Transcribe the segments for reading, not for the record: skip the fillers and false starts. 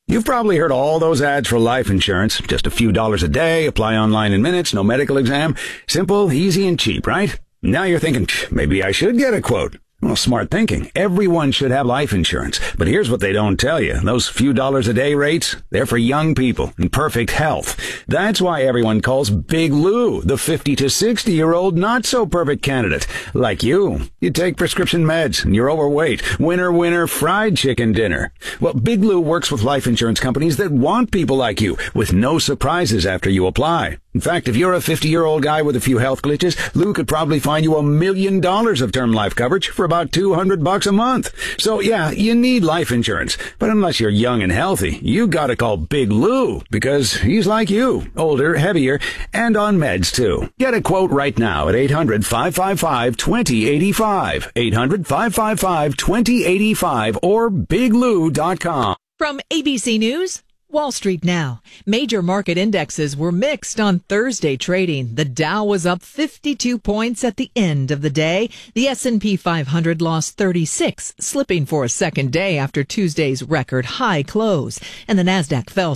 You've probably heard all those ads for life insurance. Just a few dollars a day, apply online in minutes, no medical exam. Simple, easy, and cheap, right? Now you're thinking, maybe I should get a quote. Well, smart thinking. Everyone should have life insurance. But here's what they don't tell you. Those few dollars a day rates, they're for young people in perfect health. That's why everyone calls Big Lou the 50 to 60-year-old not-so-perfect candidate. Like you. You take prescription meds and you're overweight. Winner, winner, fried chicken dinner. Well, Big Lou works with life insurance companies that want people like you with no surprises after you apply. In fact, if you're a 50-year-old guy with a few health glitches, Lou could probably find you $1 million of term life coverage for about $200 a month. So yeah, you need life insurance. But unless you're young and healthy, you gotta call Big Lou because he's like you, older, heavier, and on meds too. Get a quote right now at 800-555-2085, 800-555-2085 or biglou.com. From ABC News, Wall Street now. Major market indexes were mixed on Thursday trading. The Dow was up 52 points at the end of the day. The S&P 500 lost 36, slipping for a second day after Tuesday's record high close. And the Nasdaq fell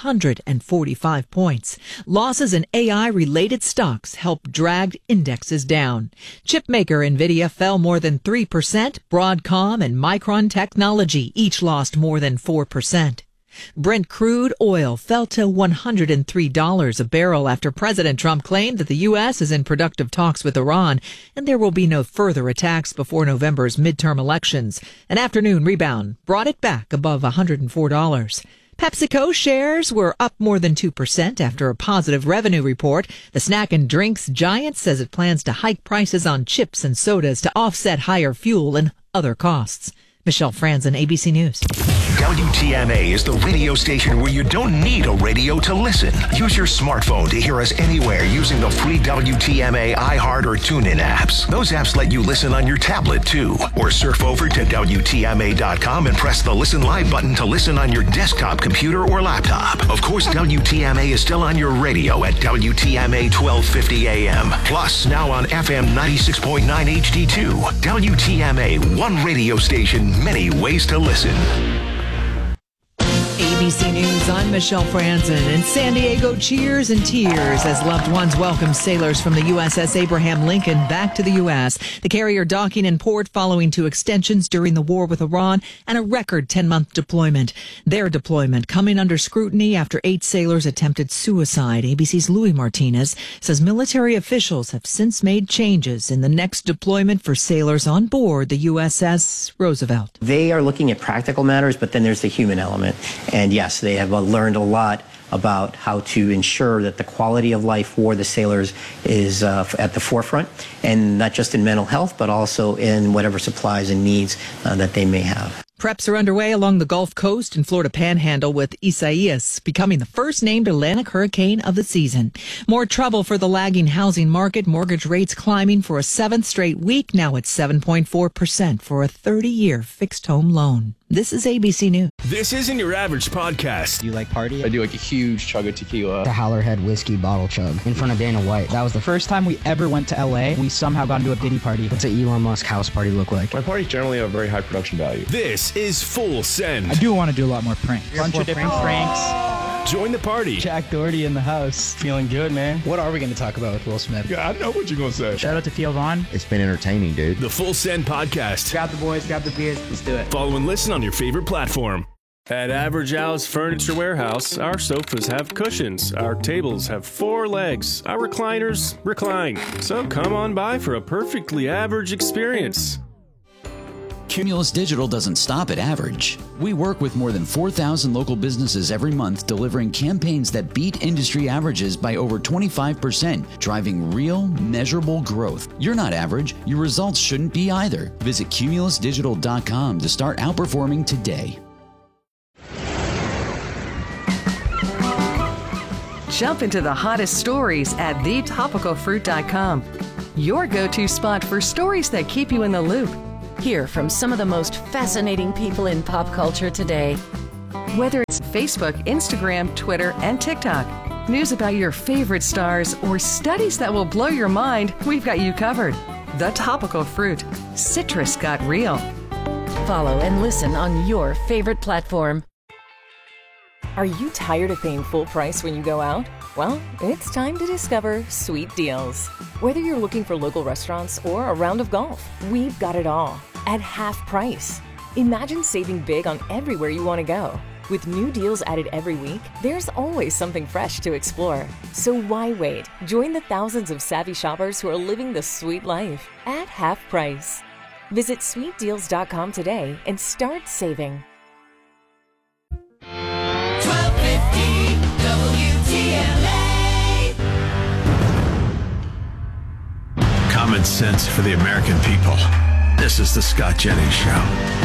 345 points. Losses in AI-related stocks helped drag indexes down. Chipmaker NVIDIA fell more than 3%. Broadcom and Micron Technology each lost more than 4%. Brent crude oil fell to $103 a barrel after President Trump claimed that the U.S. is in productive talks with Iran and there will be no further attacks before November's midterm elections. An afternoon rebound brought it back above $104. PepsiCo shares were up more than 2% after a positive revenue report. The snack and drinks giant says it plans to hike prices on chips and sodas to offset higher fuel and other costs. Michelle Franzen, ABC News. WTMA is the radio station where you don't need a radio to listen. Use your smartphone to hear us anywhere using the free WTMA iHeart or TuneIn apps. Those apps let you listen on your tablet, too. Or surf over to WTMA.com and press the Listen Live button to listen on your desktop computer or laptop. Of course, WTMA is still on your radio at WTMA 1250 AM. Plus, now on FM 96.9 HD2. WTMA, one radio station, many ways to listen. ABC News, I'm Michelle Franzen. In San Diego, cheers and tears as loved ones welcome sailors from the USS Abraham Lincoln back to the U.S. The carrier docking in port following 2 extensions during the war with Iran and a record 10-month deployment. Their deployment coming under scrutiny after 8 sailors attempted suicide. ABC's Louis Martinez says military officials have since made changes in the next deployment for sailors on board the USS Roosevelt. They are looking at practical matters, but then there's the human element. And yes, they have learned a lot about how to ensure that the quality of life for the sailors is at the forefront, and not just in mental health, but also in whatever supplies and needs that they may have. Preps are underway along the Gulf Coast and Florida Panhandle, with Isaias becoming the first named Atlantic hurricane of the season. More trouble for the lagging housing market. Mortgage rates climbing for a 7th straight week, now at 7.4% for a 30-year fixed home loan. This is ABC News. This isn't your average podcast. Do you like party? I do like a huge chug of tequila. The Howlerhead whiskey bottle chug in front of Dana White. That was the first time we ever went to LA. We somehow got into a Diddy party. What's an Elon Musk house party look like? My parties generally have very high production value. This is Full Send. I do want to do a lot more pranks. Bunch of different pranks. Join the party. Jack Doherty in the house. Feeling good, man. What are we going to talk about with Will Smith? Yeah, I know what you're going to say. Shout out to Theo Vaughn. It's been entertaining, dude. The Full Send podcast. Grab the boys, grab the beers, let's do it. Follow and listen on your favorite platform. At Average Al's Furniture Warehouse, our sofas have cushions, our tables have 4 legs, our recliners recline. So come on by for a perfectly average experience. Cumulus Digital doesn't stop at average. We work with more than 4,000 local businesses every month, delivering campaigns that beat industry averages by over 25%, driving real, measurable growth. You're not average. Your results shouldn't be either. Visit cumulusdigital.com to start outperforming today. Jump into the hottest stories at thetopicalfruit.com. Your go-to spot for stories that keep you in the loop. Hear from some of the most fascinating people in pop culture today. Whether it's Facebook, Instagram, Twitter, and TikTok, news about your favorite stars, or studies that will blow your mind, we've got you covered. The Topical Fruit. Citrus got real. Follow and listen on your favorite platform. Are you tired of paying full price when you go out? Well, it's time to discover Sweet Deals. Whether you're looking for local restaurants or a round of golf, we've got it all at half price. Imagine saving big on everywhere you want to go. With new deals added every week, there's always something fresh to explore. So why wait? Join the thousands of savvy shoppers who are living the sweet life at half price. Visit sweetdeals.com today and start saving. 1250 WTMA. Common sense for the American people. This is the Scott Jennings Show.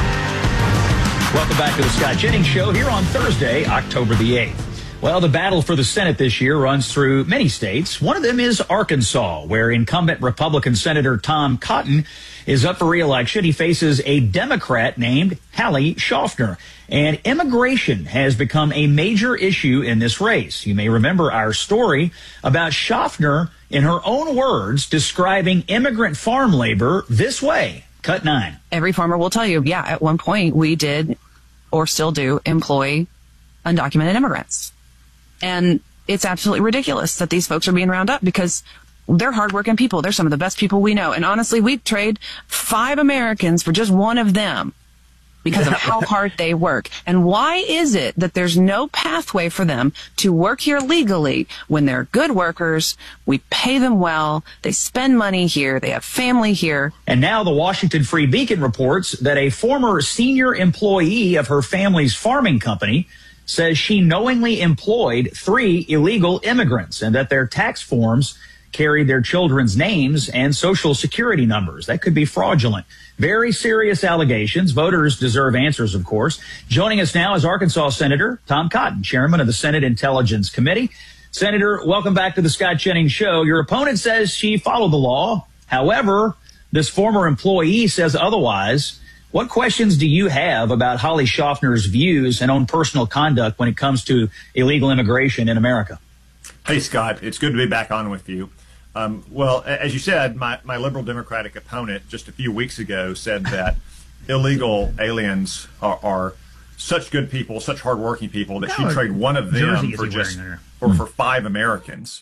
Welcome back to the Scott Jennings Show here on Thursday, October the 8th. Well, the battle for the Senate this year runs through many states. One of them is Arkansas, where incumbent Republican Senator Tom Cotton is up for re-election. He faces a Democrat named Hallie Schaffner. And immigration has become a major issue in this race. You may remember our story about Schaffner, in her own words, describing immigrant farm labor this way. Cut 9. Every farmer will tell you, yeah, at one point we did or still do employ undocumented immigrants. And it's absolutely ridiculous that these folks are being rounded up because they're hardworking people. They're some of the best people we know. And honestly, we'd trade 5 Americans for just one of them because of how hard they work. And why is it that there's no pathway for them to work here legally when they're good workers? We pay them well. They spend money here. They have family here. And now the Washington Free Beacon reports that a former senior employee of her family's farming company says she knowingly employed 3 illegal immigrants and that their tax forms carried their children's names and social security numbers. That could be fraudulent. Very serious allegations. Voters deserve answers, of course. Joining us now is Arkansas Senator Tom Cotton, chairman of the Senate Intelligence Committee. Senator, welcome back to the Scott Jennings Show. Your opponent says she followed the law. However, this former employee says otherwise. What questions do you have about Hallie Schaffner's views and own personal conduct when it comes to illegal immigration in America? Hey, Scott, it's good to be back on with you. Well, as you said, my liberal Democratic opponent just a few weeks ago said that illegal aliens are such good people, such hardworking people that she'd trade one of them for 5 Americans.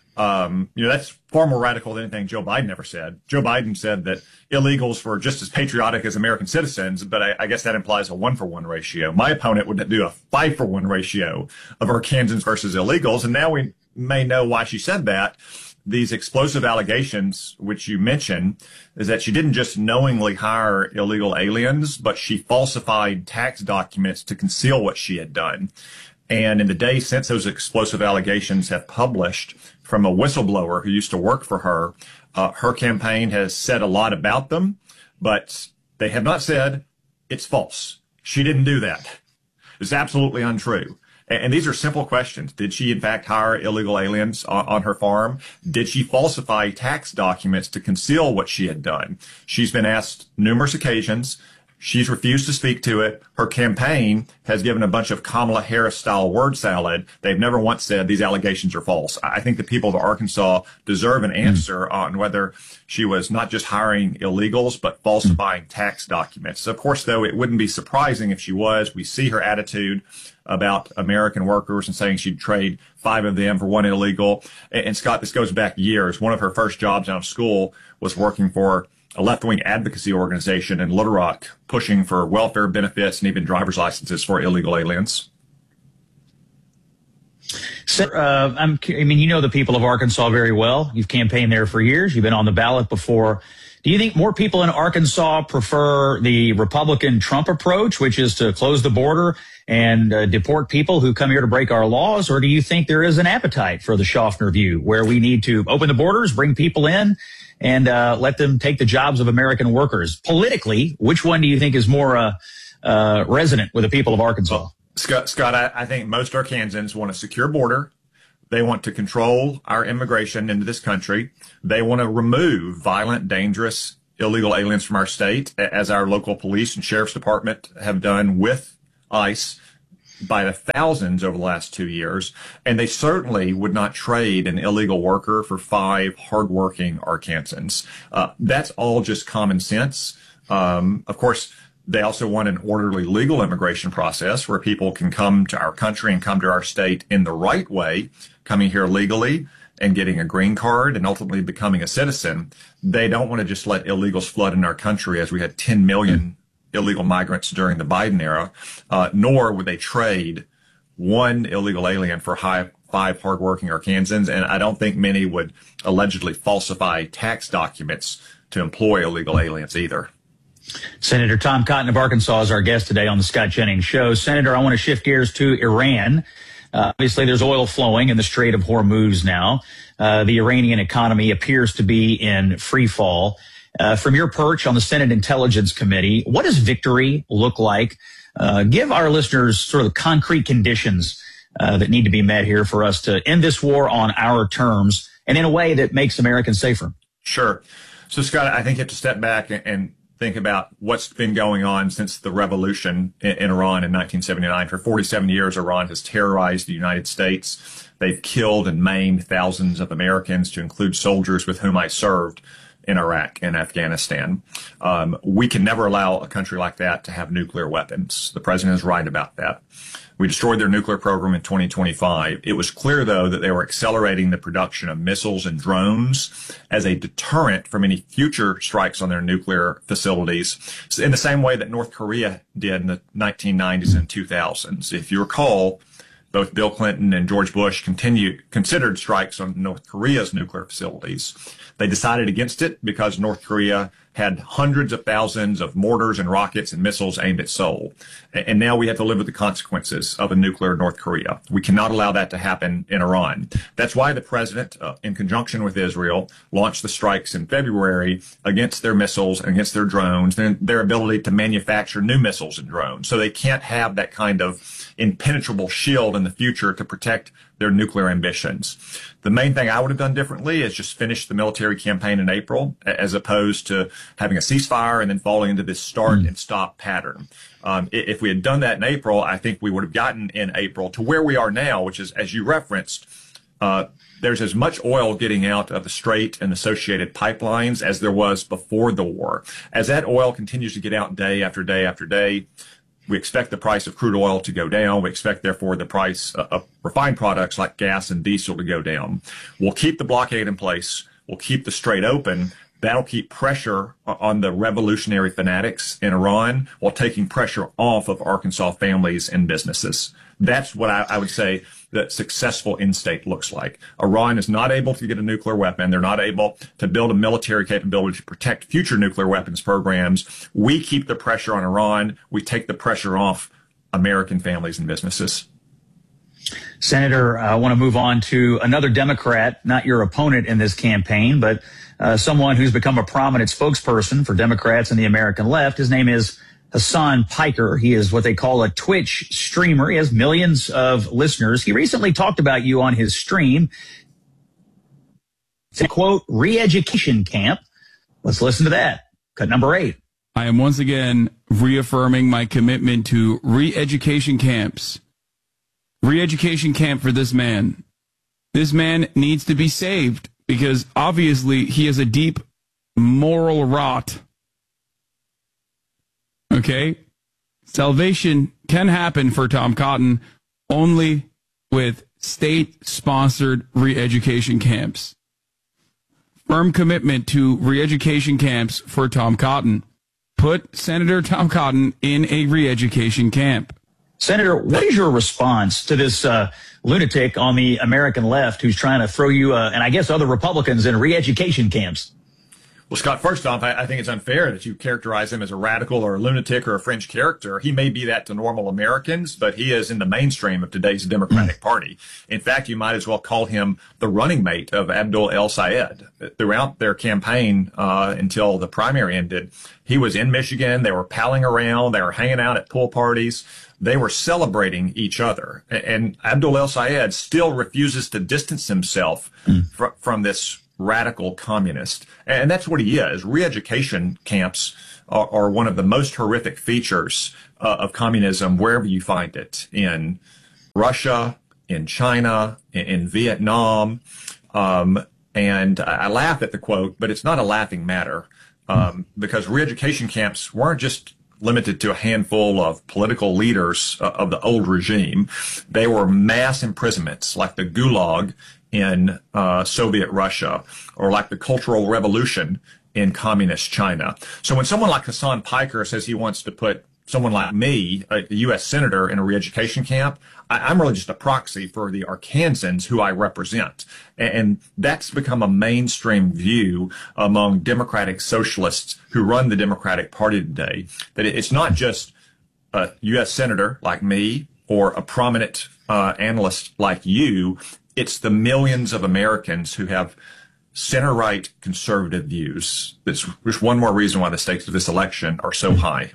That's far more radical than anything Joe Biden ever said. Joe Biden said that illegals were just as patriotic as American citizens, but I guess that implies a 1-for-1 ratio. My opponent would do a 5-for-1 ratio of Arkansans versus illegals, and now we may know why she said that. These explosive allegations, which you mentioned, is that she didn't just knowingly hire illegal aliens, but she falsified tax documents to conceal what she had done. And in the days since those explosive allegations have published from a whistleblower who used to work for her, her campaign has said a lot about them, but they have not said it's false. She didn't do that. It's absolutely untrue. And these are simple questions. Did she, in fact, hire illegal aliens on her farm? Did she falsify tax documents to conceal what she had done? She's been asked numerous occasions. She's refused to speak to it. Her campaign has given a bunch of Kamala Harris-style word salad. They've never once said these allegations are false. I think the people of Arkansas deserve an answer on whether she was not just hiring illegals, but falsifying tax documents. Of course, though, it wouldn't be surprising if she was. We see her attitude about American workers and saying she'd trade 5 of them for 1 illegal. And Scott, this goes back years. One of her first jobs out of school was working for a left-wing advocacy organization in Little Rock, pushing for welfare benefits and even driver's licenses for illegal aliens. So, you know the people of Arkansas very well. You've campaigned there for years. You've been on the ballot before. Do you think more people in Arkansas prefer the Republican Trump approach, which is to close the border and deport people who come here to break our laws? Or do you think there is an appetite for the Schaffner view, where we need to open the borders, bring people in, and let them take the jobs of American workers? Politically, which one do you think is more resonant with the people of Arkansas? Scott, I think most Arkansans want a secure border. They want to control our immigration into this country. They want to remove violent, dangerous, illegal aliens from our state, as our local police and sheriff's department have done with ICE by the thousands over the last 2 years. And they certainly would not trade an illegal worker for 5 hardworking Arkansans. That's all just common sense. Of course, They also want an orderly legal immigration process where people can come to our country and come to our state in the right way, coming here legally and getting a green card and ultimately becoming a citizen. They don't want to just let illegals flood in our country, as we had 10 million illegal migrants during the Biden era, nor would they trade one illegal alien for 5 hardworking Arkansans. And I don't think many would allegedly falsify tax documents to employ illegal aliens either. Senator Tom Cotton of Arkansas is our guest today on the Scott Jennings Show. Senator, I want to shift gears to Iran. Obviously, there's oil flowing in the Strait of Hormuz now. The Iranian economy appears to be in free fall. From your perch on the Senate Intelligence Committee, what does victory look like? Give our listeners sort of the concrete conditions that need to be met here for us to end this war on our terms and in a way that makes Americans safer. Sure. So, Scott, I think you have to step back and think about what's been going on since the revolution in Iran in 1979. For 47 years, Iran has terrorized the United States. They've killed and maimed thousands of Americans, to include soldiers with whom I served in Iraq and Afghanistan. We can never allow a country like that to have nuclear weapons. The president is right about that. We destroyed their nuclear program in 2025. It was clear, though, that they were accelerating the production of missiles and drones as a deterrent from any future strikes on their nuclear facilities, in the same way that North Korea did in the 1990s and 2000s. If you recall, both Bill Clinton and George Bush considered strikes on North Korea's nuclear facilities. They decided against it because North Korea had hundreds of thousands of mortars and rockets and missiles aimed at Seoul. And now we have to live with the consequences of a nuclear North Korea. We cannot allow that to happen in Iran. That's why the president, in conjunction with Israel, launched the strikes in February against their missiles and against their drones and their ability to manufacture new missiles and drones. So they can't have that kind of impenetrable shield in the future to protect their nuclear ambitions. The main thing I would have done differently is just finish the military campaign in April, as opposed to having a ceasefire and then falling into this start and stop pattern. If we had done that in April, I think we would have gotten in April to where we are now, which is, as you referenced, there's as much oil getting out of the Strait and associated pipelines as there was before the war. As that oil continues to get out day after day after day, we expect the price of crude oil to go down. We expect, therefore, the price of refined products like gas and diesel to go down. We'll keep the blockade in place. We'll keep the Strait open. That'll keep pressure on the revolutionary fanatics in Iran while taking pressure off of Arkansas families and businesses. That's what I would say that successful end state looks like. Iran is not able to get a nuclear weapon. They're not able to build a military capability to protect future nuclear weapons programs. We keep the pressure on Iran. We take the pressure off American families and businesses. Senator, I want to move on to another Democrat, not your opponent in this campaign, but someone who's become a prominent spokesperson for Democrats and the American left. His name is Hassan Piker. He is what they call a Twitch streamer. He has millions of listeners. He recently talked about you on his stream. It's a quote, re-education camp. Let's listen to that. Cut number 8. I am once again reaffirming my commitment to re-education camps. Re-education camp for this man. This man needs to be saved because obviously he has a deep moral rot. Okay? Salvation can happen for Tom Cotton only with state-sponsored re-education camps. Firm commitment to re-education camps for Tom Cotton. Put Senator Tom Cotton in a re-education camp. Senator, what is your response to this lunatic on the American left who's trying to throw you and I guess other Republicans in re-education camps? Well, Scott, first off, I think it's unfair that you characterize him as a radical or a lunatic or a fringe character. He may be that to normal Americans, but he is in the mainstream of today's Democratic Party. In fact, you might as well call him the running mate of Abdul El-Sayed. Throughout their campaign until the primary ended, he was in Michigan. They were palling around. They were hanging out at pool parties. They were celebrating each other. And Abdul El-Sayed still refuses to distance himself from this radical communist. And that's what he is. Re-education camps are one of the most horrific features of communism wherever you find it, in Russia, in China, in Vietnam. And I laugh at the quote, but it's not a laughing matter because re-education camps weren't just limited to a handful of political leaders of the old regime. They were mass imprisonments like the Gulag in Soviet Russia, or like the Cultural Revolution in communist China. So when someone like Hassan Piker says he wants to put someone like me, a U.S. senator, in a re-education camp, I'm really just a proxy for the Arkansans who I represent. And that's become a mainstream view among Democratic socialists who run the Democratic Party today, that it's not just a U.S. senator like me or a prominent analyst like you. It's the millions of Americans who have center-right conservative views. That's just one more reason why the stakes of this election are so high.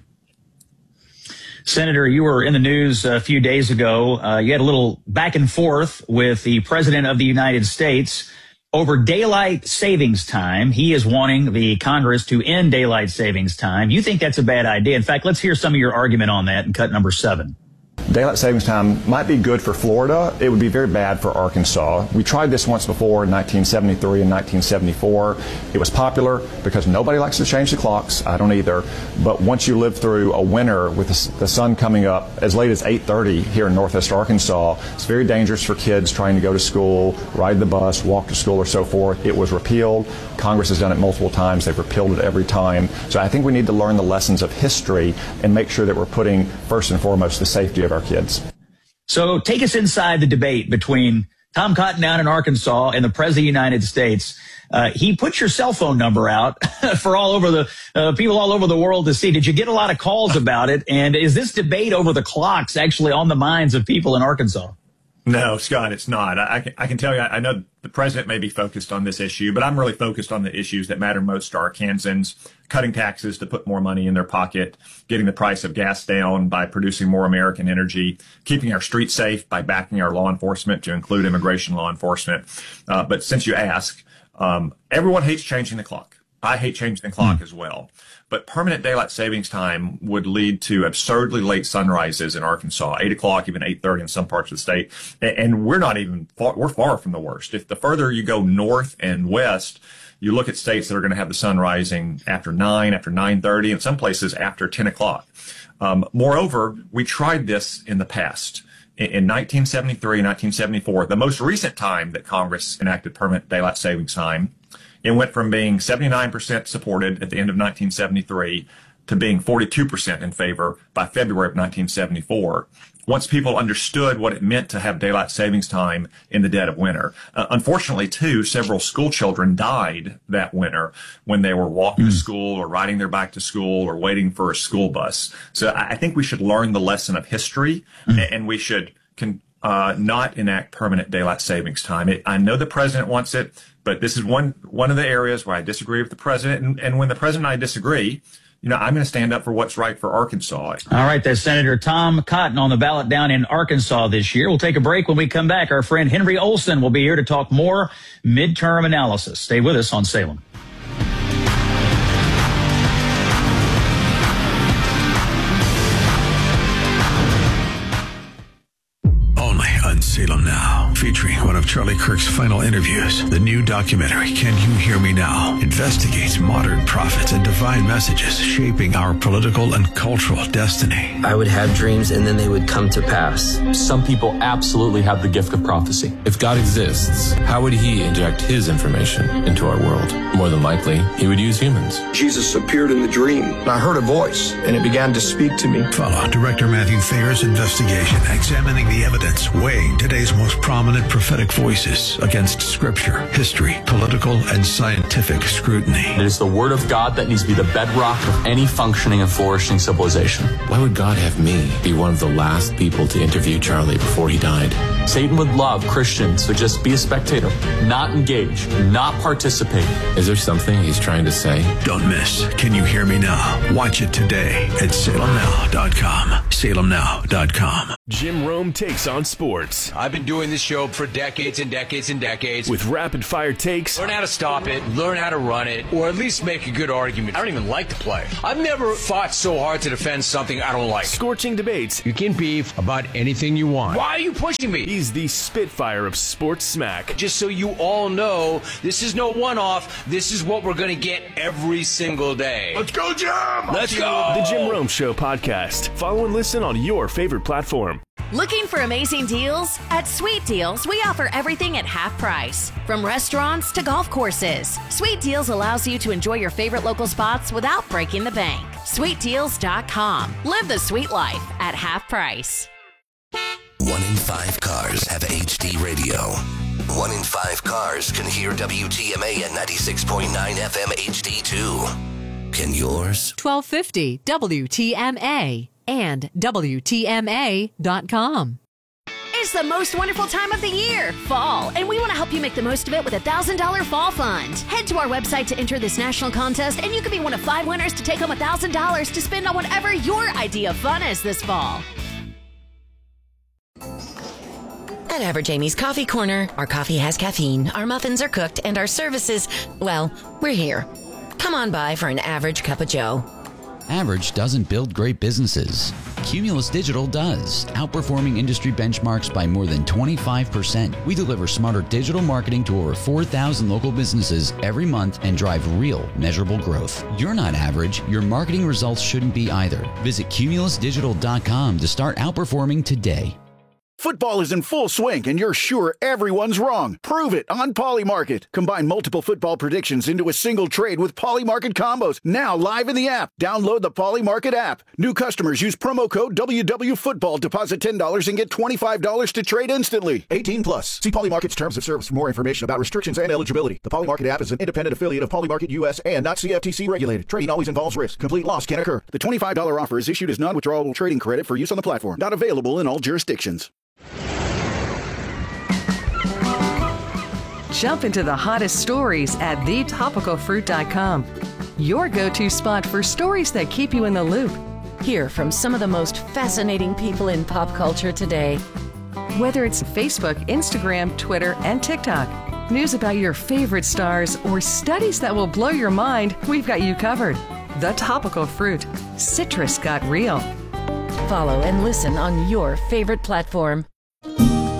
Senator, you were in the news a few days ago. You had a little back and forth with the President of the United States over daylight savings time. He is wanting the Congress to end daylight savings time. You think that's a bad idea. In fact, let's hear some of your argument on that in cut number 7. Daylight savings time might be good for Florida. It would be very bad for Arkansas. We tried this once before in 1973 and 1974. It was popular because nobody likes to change the clocks. I don't either. But once you live through a winter with the sun coming up as late as 8:30 here in Northwest Arkansas, it's very dangerous for kids trying to go to school, ride the bus, walk to school, or so forth. It was repealed. Congress has done it multiple times. They've repealed it every time. So I think we need to learn the lessons of history and make sure that we're putting first and foremost the safety of our kids. So take us inside the debate between Tom Cotton down in Arkansas and the President of the United States. He put your cell phone number out for all over the people all over the world to see. Did you get a lot of calls about it? And is this debate over the clocks actually on the minds of people in Arkansas? No, Scott, it's not. I can tell you, I know the president may be focused on this issue, but I'm really focused on the issues that matter most to Arkansans: cutting taxes to put more money in their pocket, getting the price of gas down by producing more American energy, keeping our streets safe by backing our law enforcement, to include immigration law enforcement. But since you ask, everyone hates changing the clock. I hate changing the clock as well. But permanent daylight savings time would lead to absurdly late sunrises in Arkansas, 8 o'clock, even 8:30 in some parts of the state. And we're not even we're far from the worst. If the further you go north and west, you look at states that are going to have the sun rising after 9, after 9:30, and some places after 10 o'clock. Moreover, we tried this in the past. In 1973 and 1974, the most recent time that Congress enacted permanent daylight savings time, it went from being 79% supported at the end of 1973 to being 42% in favor by February of 1974, once people understood what it meant to have daylight savings time in the dead of winter. Unfortunately, too, several school children died that winter when they were walking to school or riding their bike to school or waiting for a school bus. So I think we should learn the lesson of history, and we should not enact permanent daylight savings time. I know the president wants it, but this is one of the areas where I disagree with the president. And when the president and I disagree, I'm going to stand up for what's right for Arkansas. All right, that's Senator Tom Cotton on the ballot down in Arkansas this year. We'll take a break. When we come back, our friend Henry Olsen will be here to talk more midterm analysis. Stay with us on Salem. Salem Now, featuring one of Charlie Kirk's final interviews. The new documentary, Can You Hear Me Now?, investigates modern prophets and divine messages shaping our political and cultural destiny. I would have dreams and then they would come to pass. Some people absolutely have the gift of prophecy. If God exists, how would he inject his information into our world? More than likely, he would use humans. Jesus appeared in the dream, and I heard a voice, and it began to speak to me. Follow Director Matthew Thayer's investigation, examining the evidence, weighing today's most prominent prophetic voices against scripture, history, political, and scientific scrutiny. It is the word of God that needs to be the bedrock of any functioning and flourishing civilization. Why would God have me be one of the last people to interview Charlie before he died? Satan would love Christians to just be a spectator, not engage, not participate. Is there something he's trying to say? Don't miss Can You Hear Me Now? Watch it today at salemnow.com. salemnow.com. Jim Rome takes on sports. I've been doing this show for decades and decades and decades. With rapid-fire takes. Learn how to stop it, learn how to run it, or at least make a good argument. I don't even like the play. I've never fought so hard to defend something I don't like. Scorching debates. You can beef about anything you want. Why are you pushing me? He's the Spitfire of sports smack. Just so you all know, this is no one-off. This is what we're going to get every single day. Let's go, Jim! Let's go! The Jim Rome Show podcast. Follow and listen on your favorite platform. Looking for amazing deals? At Sweet Deals, we offer everything at half price. From restaurants to golf courses, Sweet Deals allows you to enjoy your favorite local spots without breaking the bank. SweetDeals.com. Live the sweet life at half price. 1 in 5 cars have HD radio. 1 in 5 cars can hear WTMA at 96.9 FM HD2. Can yours? 1250 WTMA and WTMA.com. It's the most wonderful time of the year, fall, and we want to help you make the most of it with a $1,000 fall fund. Head to our website to enter this national contest, and you could be one of 5 winners to take home $1,000 to spend on whatever your idea of fun is this fall. At Average Amy's Coffee Corner, our coffee has caffeine, our muffins are cooked, and our services, well, we're here. Come on by for an average cup of joe. Average doesn't build great businesses. Cumulus Digital does, outperforming industry benchmarks by more than 25%. We deliver smarter digital marketing to over 4,000 local businesses every month and drive real, measurable growth. You're not average. Your marketing results shouldn't be either. Visit cumulusdigital.com to start outperforming today. Football is in full swing, and you're sure everyone's wrong. Prove it on Polymarket. Combine multiple football predictions into a single trade with Polymarket combos. Now live in the app. Download the Polymarket app. New customers use promo code WWFootball. Deposit $10 and get $25 to trade instantly. 18 plus. See Polymarket's terms of service for more information about restrictions and eligibility. The Polymarket app is an independent affiliate of Polymarket US and not CFTC regulated. Trading always involves risk. Complete loss can occur. The $25 offer is issued as non-withdrawable trading credit for use on the platform. Not available in all jurisdictions. Jump into the hottest stories at thetopicalfruit.com. Your go-to spot for stories that keep you in the loop. Hear from some of the most fascinating people in pop culture today. Whether it's Facebook, Instagram, Twitter, and TikTok, news about your favorite stars, or studies that will blow your mind, we've got you covered. The Topical Fruit. Citrus got real. Follow and listen on your favorite platform.